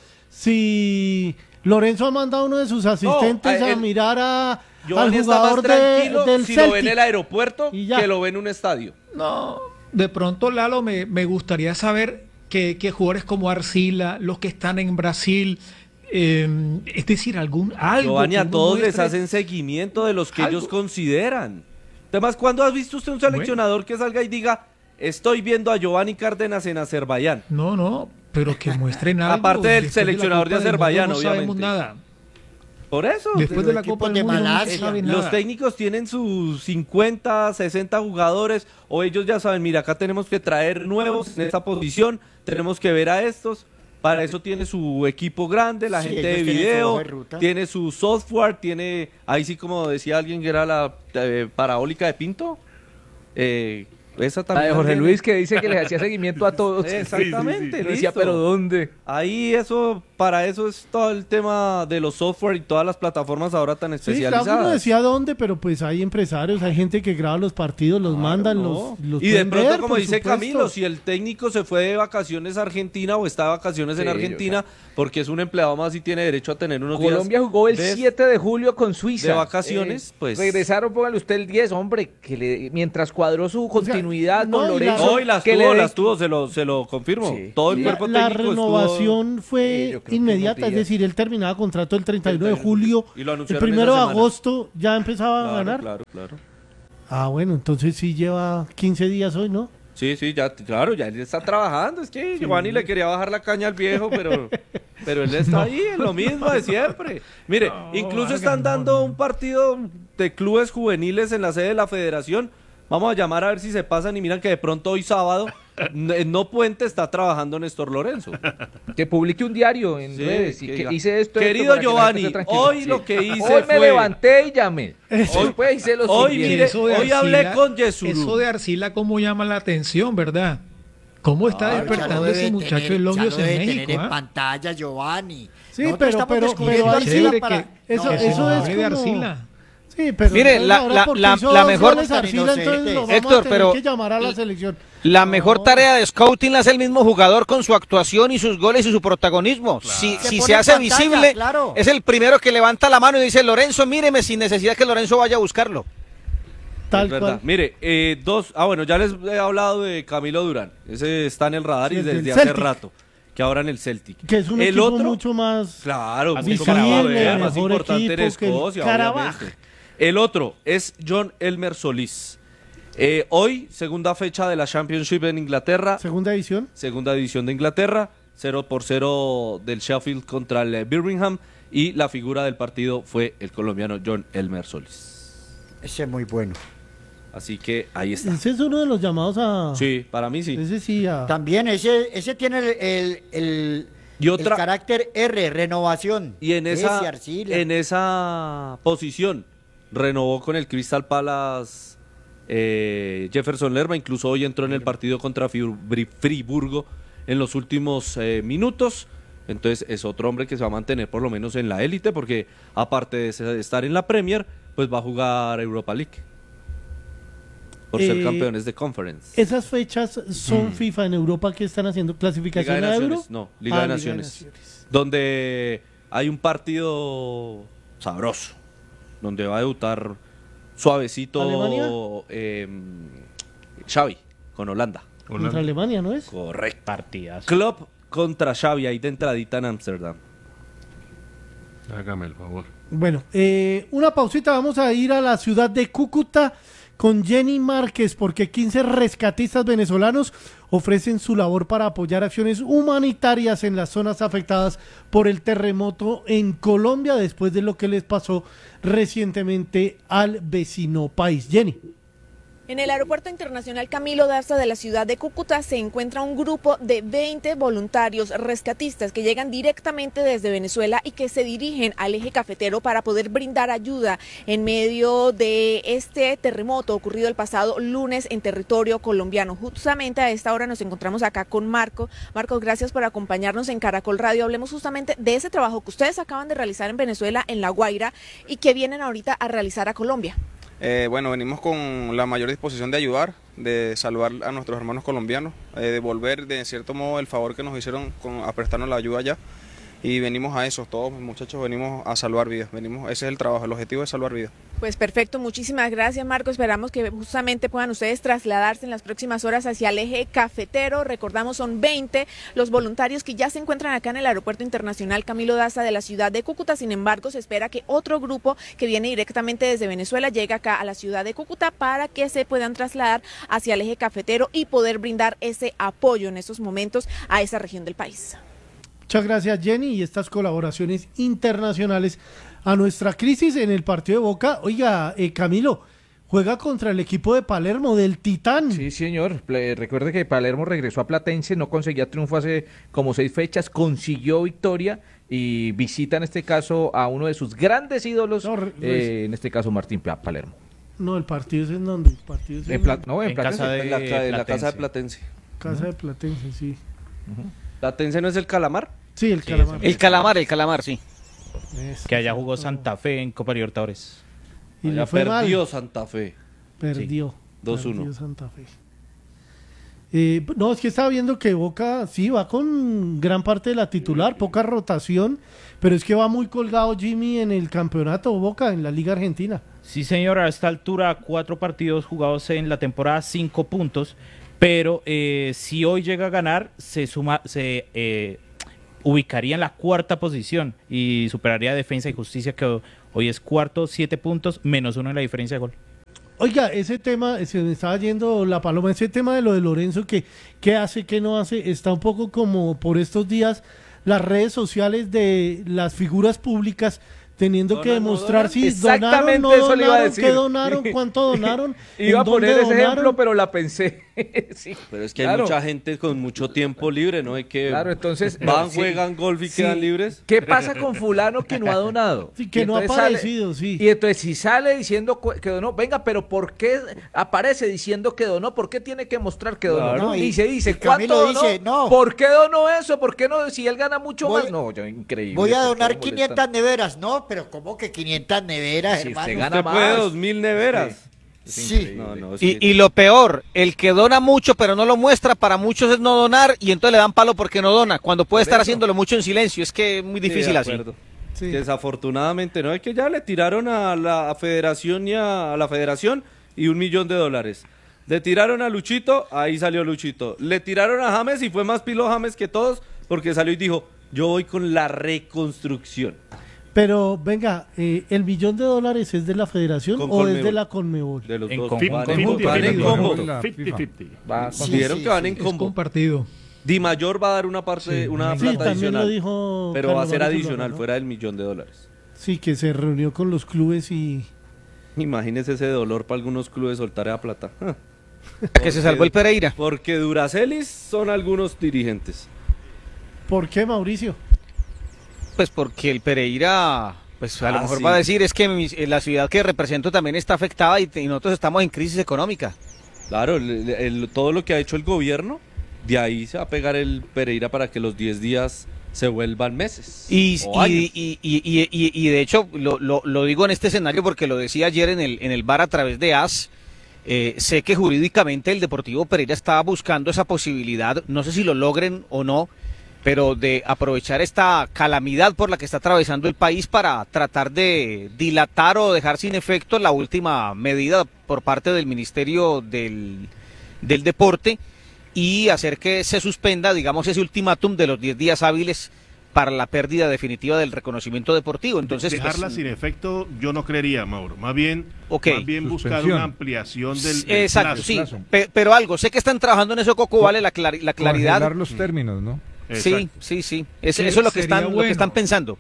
si Lorenzo ha mandado a uno de sus asistentes a a él- mirar a, al Giovanni está más jugador de, tranquilo del si lo ve en Celtic. el aeropuerto Y ya. que lo ve en un estadio. No, de pronto, Lalo, me, me gustaría saber que, que jugadores como Arcila, los que están en Brasil, eh, es decir, algún algo. Giovanni, que a uno todos les muestre. hacen seguimiento de los que Algo. ellos consideran. Además, ¿cuándo has visto usted un seleccionador que salga y diga, estoy viendo a Giovanni Cárdenas en Azerbaiyán? No, no, pero que muestren algo. Aparte del Después de la seleccionador de Copa del Mundo Azerbaiyán, no sabemos obviamente. nada. Por eso. Después de la equipos Copa del de Mundo no se Malasia. sabe Los nada. técnicos tienen sus cincuenta, sesenta jugadores, o ellos ya saben, mira, acá tenemos que traer nuevos en esta posición, tenemos que ver a estos. Para eso tiene su equipo grande, la Sí, gente de ellos tienen su video, hoja de ruta. tiene su software, tiene, ahí sí como decía alguien que era la eh, parabólica de Pinto. Eh, esa la también. de la Jorge tiene. Luis que dice que les hacía seguimiento a todos. Exactamente, Yo decía, listo. pero ¿dónde? Ahí eso, para eso es todo el tema de los software y todas las plataformas ahora tan Sí, claro que especializadas. no decía dónde, pero pues hay empresarios, hay gente que graba los partidos, los mandan, No. los, los y de pueden pronto, ver, como por dice supuesto. Camilo, si el técnico se fue de vacaciones a Argentina o está de vacaciones Sí, en Argentina, porque es un empleado más y tiene derecho a tener unos Colombia días jugó el de- siete de julio con Suiza. de vacaciones, Eh, pues. Regresaron, póngale usted el diez, hombre, que le, mientras cuadró su continuidad no, con y la- Lorenzo. No, y las que tuvo, le- las tuvo, se lo, se lo confirmo. Sí. Todo el La, cuerpo la técnico renovación Sí, fue yo creo que inmediata, unos es días. decir, él terminaba contrato el treinta y uno de treinta y uno. julio, Y lo el anunciaron primero de esa semana. agosto ya empezaba estuvo. a ganar. Claro, claro, claro. Ah, bueno, entonces sí lleva quince días hoy, ¿no? Sí, sí, ya, claro, ya él está trabajando. Es que Giovanni le quería bajar la caña al viejo, pero, pero él está ahí, en lo mismo de siempre. Mire, incluso están dando un partido de clubes juveniles en la sede de la federación. Vamos a llamar a ver si se pasan y miran que de pronto hoy sábado, en No Puente, está trabajando Néstor Lorenzo. Que publique un diario en Sí, redes y que que diga, hice esto. querido esto, para que la Giovanni, gente esté tranquila. hoy lo que hice Hoy me fue- levanté y llamé. Hoy pues hice lo Hoy, siguiente. mire, Eso de hoy hablé Arcila- con Yesuru. Eso de Arcila, cómo llama la atención, ¿verdad? ¿Cómo está Ah, ya despertando lo ese debe muchacho tener- de ya lo Logios debe en tener México? en ¿ah? pantalla, Giovanni. Sí, Nosotros pero, estamos pero, descubriendo pero Arcila Arcila, Chévere para- que- eso, No, eso es hable como... de Arcila. Sí, pero Mire, entonces la- ahora la- porque la- hizo la dos mejor- goles Arcila, entonces lo vamos Héctor, a tener pero- que llamar a la selección. La mejor tarea de scouting la hace el mismo jugador con su actuación y sus goles y su protagonismo. Si, Se si pone se en hace pantalla, visible, claro. es el primero que levanta la mano y dice, Lorenzo, míreme, sin necesidad que Lorenzo vaya a buscarlo. Tal Es verdad. cual. Mire, eh, dos. Ah, bueno, ya les he hablado de Camilo Durán. Ese está en el radar Sí, y el del desde hace Celtic. rato. Que ahora en el Celtic. Que es un el equipo otro, mucho más... claro, más mucho visible, más, poder, más mejor importante en equipo que el Escocia, Karabaj. obviamente. El otro es John Elmer Solís. Eh, hoy, segunda fecha de la Championship en Inglaterra. Segunda edición. Segunda división de Inglaterra. cero por cero del Sheffield contra el eh, Birmingham. Y la figura del partido fue el colombiano John Elmer Solís. Ese es muy bueno. Así que ahí está. Ese es uno de los llamados a... Sí, para mí sí. Ese sí a... También ese, ese tiene el, el, el, Y otra- el carácter R, renovación. Y en esa, Ese Arcila. en esa posición renovó con el Crystal Palace eh, Jefferson Lerma, incluso hoy entró en el partido contra Fri- Friburgo en los últimos eh, minutos. Entonces es otro hombre que se va a mantener por lo menos en la élite, porque aparte de estar en la Premier, pues va a jugar Europa League. por ser Eh, campeones de Conference. ¿Esas fechas son Mm. FIFA en Europa que están haciendo Liga clasificación de a Naciones, Euro? no, Liga Ah, de Naciones, donde hay un partido sabroso, donde va a debutar suavecito ¿Alemania? eh, Xavi con Holanda. Contra Alemania, ¿no es? Correcto. Partidas. Klopp contra Xavi ahí de entradita en Ámsterdam. Hágame el favor. Bueno, eh, una pausita, vamos a ir a la ciudad de Cúcuta con Jenny Márquez, porque quince rescatistas venezolanos ofrecen su labor para apoyar acciones humanitarias en las zonas afectadas por el terremoto en Colombia, después de lo que les pasó recientemente al vecino país. Jenny. En el Aeropuerto Internacional Camilo Daza de la ciudad de Cúcuta se encuentra un grupo de veinte voluntarios rescatistas que llegan directamente desde Venezuela y que se dirigen al eje cafetero para poder brindar ayuda en medio de este terremoto ocurrido el pasado lunes en territorio colombiano. Justamente a esta hora nos encontramos acá con Marco. Marcos, gracias por acompañarnos en Caracol Radio. Hablemos justamente de ese trabajo que ustedes acaban de realizar en Venezuela, en La Guaira, y que vienen ahorita a realizar a Colombia. Eh, bueno, venimos con la mayor disposición de ayudar, de saludar a nuestros hermanos colombianos, eh, devolver de cierto modo el favor que nos hicieron con, a prestarnos la ayuda allá. Y venimos a eso, todos muchachos venimos a salvar vidas, venimos, ese es el trabajo, el objetivo es salvar vidas. Pues perfecto, muchísimas gracias, Marco. Esperamos que justamente puedan ustedes trasladarse en las próximas horas hacia el eje cafetero. Recordamos, son veinte los voluntarios que ya se encuentran acá en el Aeropuerto Internacional Camilo Daza de la ciudad de Cúcuta. Sin embargo, se espera que otro grupo que viene directamente desde Venezuela llegue acá a la ciudad de Cúcuta para que se puedan trasladar hacia el eje cafetero y poder brindar ese apoyo en estos momentos a esa región del país. Muchas gracias, Jenny, y estas colaboraciones internacionales a nuestra crisis en el partido de Boca. Oiga, eh, Camilo, juega contra el equipo de Palermo, del Titán. Sí, señor. Ple- Recuerde que Palermo regresó a Platense, no conseguía triunfo hace como seis fechas, consiguió victoria y visita en este caso a uno de sus grandes ídolos, eh, en este caso Martín Pa- Palermo. No, el partido es en donde. El partido es En Pla- no, en En Platense. casa de En la- en la casa de Platense. Casa de Platense, sí. ¿Platense no es el Calamar? Sí, el Calamar. El calamar, el calamar, sí. Que allá jugó Santa Fe en Copa Libertadores. Y Allá le fue mal. perdió Santa Fe. Perdió. dos uno. Perdió Santa Fe. Eh, no, es que estaba viendo que Boca sí va con gran parte de la titular, poca rotación, pero es que va muy colgado Jimmy en el campeonato Boca, en la Liga Argentina. Sí, señor, a esta altura, cuatro partidos jugados en la temporada, cinco puntos, pero eh, si hoy llega a ganar, se suma, se eh, ubicaría en la cuarta posición y superaría a Defensa y Justicia, que hoy es cuarto, siete puntos, menos uno en la diferencia de gol. Oiga, ese tema, se me estaba yendo la paloma, ese tema de lo de Lorenzo, que qué hace, qué no hace, está un poco como por estos días las redes sociales de las figuras públicas teniendo que ¿Donan, no demostrar donan? si Exactamente donaron, no eso le iba a donaron, decir. qué donaron, cuánto donaron, Iba a en dónde poner ese donaron. ejemplo, pero la pensé. Sí, Pero es que hay claro. mucha gente con mucho tiempo libre, ¿no? Hay que Claro, entonces van, no, sí, juegan golf y sí. quedan libres. ¿Qué pasa con fulano que no ha donado? Sí, que Y no ha entonces sale- aparecido, sí. Y entonces si sale diciendo cu- que donó, venga, pero ¿por qué aparece diciendo que donó? ¿Por qué tiene que mostrar que donó? Claro. No, Y- y se dice, y Camilo ¿cuánto donó? dice, no. ¿Por qué donó eso? ¿Por qué no? Si él gana mucho Voy- más. No, yo, increíble. Voy a ¿por qué donar me molestan? quinientas neveras, no, pero ¿cómo que quinientas neveras, Si hermano? usted gana Usted puede más. dos mil neveras. Sí. No, no, es Y, que- y lo peor, el que dona mucho pero no lo muestra, para muchos es no donar y entonces le dan palo porque no dona, cuando puede Por estar eso. haciéndolo mucho en silencio, es que es muy Sí, difícil de así. acuerdo. Desafortunadamente, ¿no? Es que ya le tiraron a la federación y a, a la federación y un millón de dólares. Le tiraron a Luchito, ahí salió Luchito. Le tiraron a James y fue más pilo James que todos porque salió y dijo, yo voy con la reconstrucción. Pero venga, eh, ¿el millón de dólares es de la federación Con o es Conmebol. de la Conmebol? De los En dos. conjunto. Van en- Conjunto. van en combo. cincuenta cincuenta. Va, Sí, consideraron sí, que van sí. en Es combo. compartido. Di Mayor va a dar una parte, una Sí, plata también lo adicional. dijo pero va a Carlos ser Mario adicional, Zuluaga, ¿no? fuera del millón de dólares. Sí, que se reunió con los clubes y... Imagínese ese dolor para algunos clubes soltar esa plata. Que se salvó el Pereira. Porque Duracelis son algunos dirigentes. ¿Por qué, Mauricio? Pues porque el Pereira, pues a lo Ah, mejor sí. va a decir es que mi- eh, la ciudad que represento también está afectada y, y nosotros estamos en crisis económica. Claro, el- el- todo lo que ha hecho el gobierno, de ahí se va a pegar el Pereira para que los diez días se vuelvan meses. Y, o años. y, y, y, y- y- y de hecho lo, lo, lo digo en este escenario porque lo decía ayer en el, en el bar a través de A S. Eh, sé que jurídicamente el Deportivo Pereira está buscando esa posibilidad, no sé si lo logren o no, pero de aprovechar esta calamidad por la que está atravesando el país para tratar de dilatar o dejar sin efecto la última medida por parte del Ministerio del, del Deporte y hacer que se suspenda, digamos, ese ultimátum de los diez días hábiles para la pérdida definitiva del reconocimiento deportivo. Entonces, dejarla pues, sin efecto, yo no creería, Mauro. Más bien, okay. más bien buscar una ampliación del, del Exacto, plazo. sí, plazo. Pe pero algo, sé que están trabajando en eso, Coco, vale la, clar la claridad. Congelar los términos, ¿no? Sí, Exacto. sí, sí. Es, eso es lo que, están, bueno. lo que están pensando.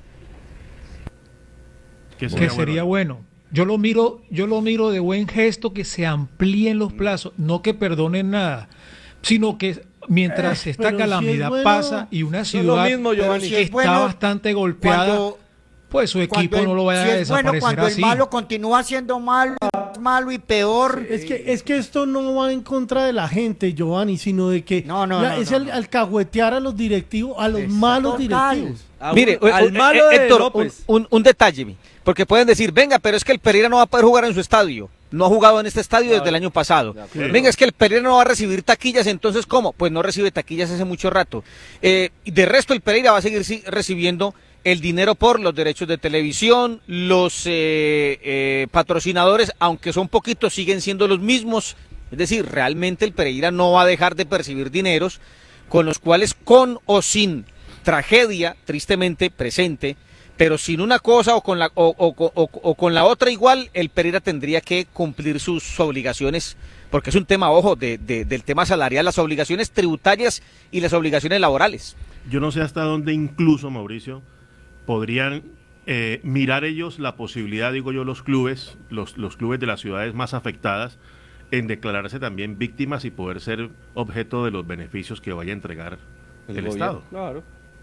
Que sería, que sería bueno? bueno. Yo lo miro, yo lo miro de buen gesto que se amplíen los plazos, no que perdonen nada, sino que mientras eh, esta calamidad si bueno, pasa y una ciudad mismo, si está bueno, bastante golpeada, cuando, pues su equipo el, no lo vaya si a es desaparecer bueno, cuando así. El malo continúa siendo malo, malo y peor. Es que, es que esto no va en contra de la gente, Giovanni, sino de que no, no, la, no, es no, el no. alcahuetear a los directivos, a los Exacto. malos directivos. Ah, Mire, al malo de Héctor, un, un, un detalle, porque pueden decir, venga, pero es que el Pereira no va a poder jugar en su estadio. No ha jugado en este estadio desde el año pasado. Venga, es que el Pereira no va a recibir taquillas, entonces ¿cómo? Pues no recibe taquillas hace mucho rato. Eh, de resto, el Pereira va a seguir si, recibiendo el dinero por los derechos de televisión, los eh, eh, patrocinadores, aunque son poquitos, siguen siendo los mismos. Es decir, realmente el Pereira no va a dejar de percibir dineros con los cuales, con o sin tragedia, tristemente presente, pero sin una cosa o con la o, o, o, o con la otra igual, el Pereira tendría que cumplir sus obligaciones, porque es un tema, ojo, de, de, del tema salarial, las obligaciones tributarias y las obligaciones laborales. Yo no sé hasta dónde incluso, Mauricio, podrían eh, mirar ellos la posibilidad, digo yo, los clubes, los, los clubes de las ciudades más afectadas, en declararse también víctimas y poder ser objeto de los beneficios que vaya a entregar el, el Estado. Claro.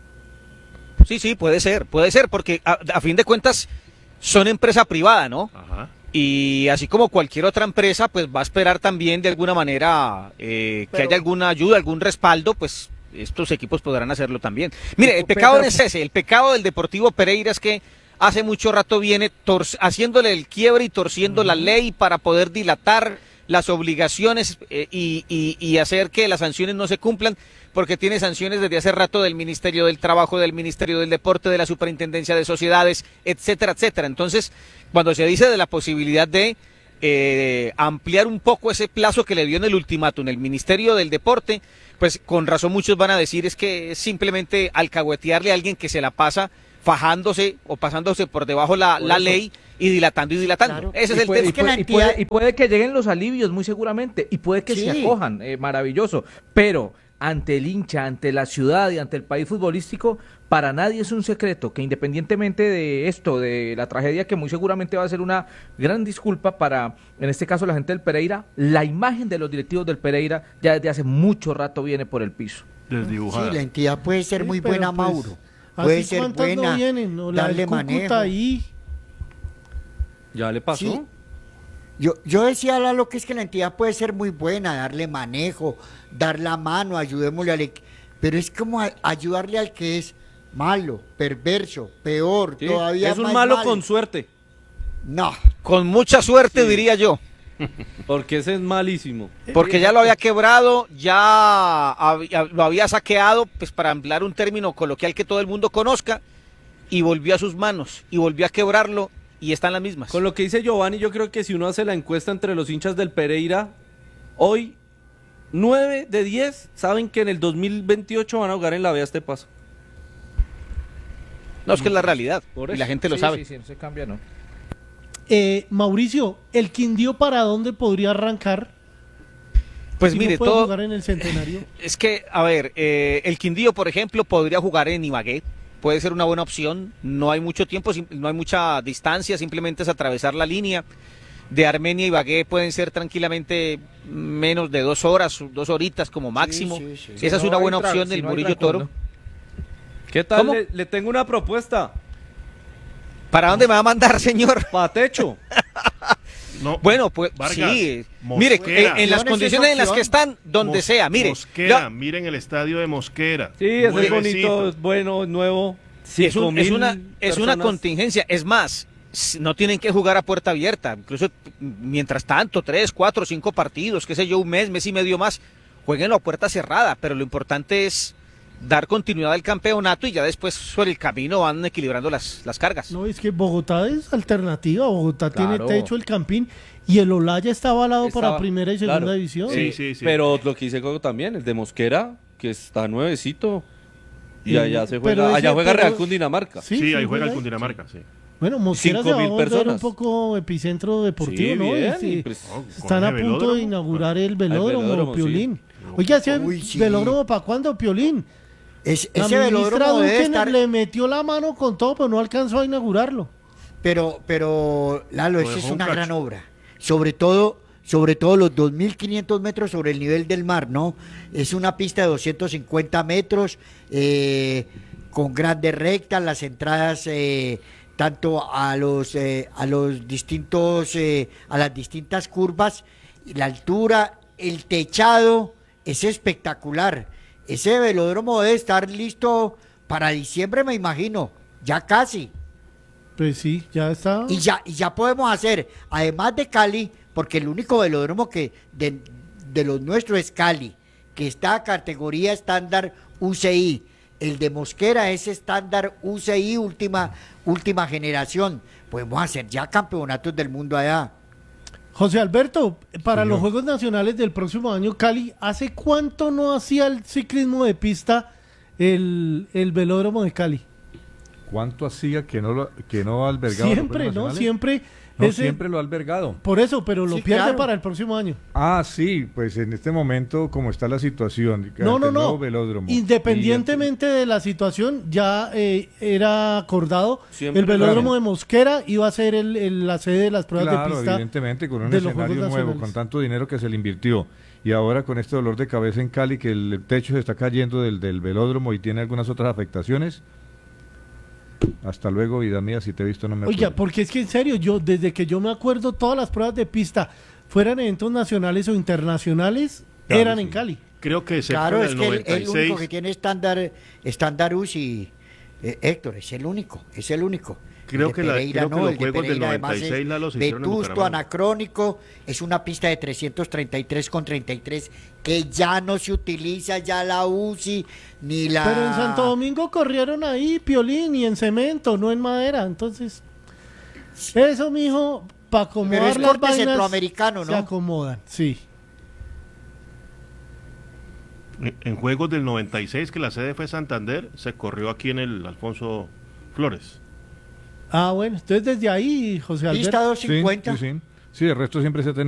Sí, sí, puede ser, puede ser, porque a, a fin de cuentas son empresa privada, ¿no? Ajá. Y así como cualquier otra empresa, pues va a esperar también de alguna manera eh, Pero... que haya alguna ayuda, algún respaldo, pues estos equipos podrán hacerlo también. Mire, el pecado no es ese, el pecado del Deportivo Pereira es que hace mucho rato viene haciéndole el quiebre y torciendo uh-huh. la ley para poder dilatar las obligaciones eh, y, y, y hacer que las sanciones no se cumplan, porque tiene sanciones desde hace rato del Ministerio del Trabajo, del Ministerio del Deporte, de la Superintendencia de Sociedades, etcétera, etcétera. Entonces, cuando se dice de la posibilidad de eh, ampliar un poco ese plazo que le dio en el ultimátum el Ministerio del Deporte, pues con razón muchos van a decir es que es simplemente alcahuetearle a alguien que se la pasa fajándose o pasándose por debajo la, por la ley y dilatando y dilatando. Claro. Ese y es el puede, tema. Y puede, y, puede, y puede que lleguen los alivios, muy seguramente, y puede que sí. se acojan, eh, maravilloso, pero ante el hincha, ante la ciudad y ante el país futbolístico, para nadie es un secreto que independientemente de esto, de la tragedia que muy seguramente va a ser una gran disculpa para, en este caso, la gente del Pereira, la imagen de los directivos del Pereira ya desde hace mucho rato viene por el piso. Desdibujada. Sí, la entidad puede ser sí, muy buena, pues, Mauro. Puede ser buena, no vienen, ¿no? La darle manejo. Ahí. ¿Ya le pasó? Sí. Yo, yo decía, Lalo, que es que la entidad puede ser muy buena, darle manejo, dar la mano, ayudémosle al... Pero es como a, ayudarle al que es malo, perverso, peor, sí, todavía es un más malo mal. con suerte. No. Con mucha suerte, sí. diría yo. Porque ese es malísimo. Porque ya lo había quebrado, ya había, lo había saqueado, pues para emplear un término coloquial que todo el mundo conozca, y volvió a sus manos, y volvió a quebrarlo, y están las mismas. Con lo que dice Giovanni, yo creo que si uno hace la encuesta entre los hinchas del Pereira, hoy nueve de diez saben que en el dos mil veintiocho van a jugar en la B a este paso. No, es que es la realidad, y la gente lo sí, sabe. Sí, sí, no se cambia, ¿no? Eh, Mauricio, ¿el Quindío para dónde podría arrancar? Pues si mire, no puede todo jugar en el Centenario. Es que, a ver, eh, el Quindío, por ejemplo, podría jugar en Ibagué, puede ser una buena opción, no hay mucho tiempo, no hay mucha distancia, simplemente es atravesar la línea. De Armenia y Ibagué pueden ser tranquilamente menos de dos horas, dos horitas como máximo. Sí, sí, sí. Esa si es no una buena opción del si no Murillo Toro. ¿No? ¿Qué tal? Le, le tengo una propuesta. ¿Para dónde me va a mandar, señor? Para techo. No, bueno, pues Vargas, sí. Mosquera. Mire, en, en las condiciones en las que están, donde Mos sea, mire. Mosquera, la... miren el estadio de Mosquera. Sí, ese es bonito, es bueno, nuevo. Sí, es, un, es, una, es una contingencia. Es más, no tienen que jugar a puerta abierta, incluso mientras tanto, tres, cuatro, cinco partidos, qué sé yo, un mes, mes y medio más, jueguenlo a puerta cerrada, pero lo importante es dar continuidad al campeonato y ya después sobre el camino van equilibrando las, las cargas. No, es que Bogotá es alternativa, Bogotá Claro. tiene techo, el Campín, y el Olaya está avalado para Estaba- primera y segunda claro. división. Eh, Pero lo que dice Coco también, el de Mosquera, que está nuevecito. Y Eh, allá se pero juega, ese- allá juega pero- Real Cundinamarca. Sí, Sí, sí, ahí juega el Cundinamarca, sí. Bueno, Mosquera Cinco se va a mil volver personas. un poco epicentro deportivo, Sí, ¿no? bien, Y sí, y pues- Oh, están con a ese punto de velódromo. inaugurar el velódromo, velódromo, Piolín. sí. Oye, ¿ese Uy, sí. velódromo para cuándo, Piolín? Es- La ese ministra velódromo debe Duque estar- le metió la mano con todo, pero no alcanzó a inaugurarlo. Pero, pero, Lalo, Lo esa es dejó un una cacho. gran obra. Sobre todo, sobre todo los dos mil quinientos metros sobre el nivel del mar, ¿no? Es una pista de doscientos cincuenta metros, eh, con grandes rectas, las entradas eh, tanto a los, eh, a los distintos, eh, a las distintas curvas, y la altura, el techado, es espectacular. Ese velódromo debe estar listo para diciembre, me imagino, ya casi. Pues sí, ya está. Y ya, y ya podemos hacer, además de Cali, porque el único velódromo que de, de los nuestros es Cali, que está a categoría estándar U C I. El de Mosquera es estándar U C I última, última generación. Podemos hacer ya campeonatos del mundo allá. José Alberto, para Señor. los Juegos Nacionales del próximo año, Cali, ¿hace cuánto no hacía el ciclismo de pista el, el velódromo de Cali? ¿Cuánto hacía que no lo, que no ha albergado? los Siempre, Juegos ¿no? Nacionales? Siempre. No, ese- siempre lo ha albergado. Por eso, pero lo Sí, pierde claro. para el próximo año. Ah, sí, pues en este momento, como está la situación, No, no, ante el nuevo no. velódromo, Independientemente de la situación, ya eh, era acordado. Siempre el velódromo claro. de Mosquera iba a ser el, el- la sede de las pruebas claro, de pista. evidentemente, con un de los escenario Juegos nuevo, Nacionales. con tanto dinero que se le invirtió, y ahora con este dolor de cabeza en Cali, que el techo se está cayendo del, del velódromo y tiene algunas otras afectaciones. Hasta luego, vida mía, si te he visto no me Oiga, acuerdo. porque es que en serio, yo desde que yo me acuerdo, todas las pruebas de pista, fueran eventos nacionales o internacionales, Cali, eran sí. en Cali. Creo que excepto Claro, en es el que el, noventa y el único que seis, tiene estándar, estándar U C I, eh, Héctor, es el único, es el único. Creo El de que la- Pereira creo que no, los el de Juegos del Pereira además noventa y seis, es Lalo, se hicieron en vetusto, Bucaramanga. anacrónico, es una pista de trescientos treinta y tres con treinta y tres que ya no se utiliza ya la U C I ni la... Pero en Santo Domingo corrieron ahí, Piolín, y en cemento, no en madera. Entonces, eso, mijo, para acomodar Pero es las corte vainas, centroamericano, se ¿no? acomodan, sí. en- en Juegos del noventa y seis, que la sede fue Santander, se corrió aquí en el Alfonso Flores. Ah, bueno, entonces desde ahí, José Alberto. Sí, sí, sí. Sí, el resto siempre se ha tenido.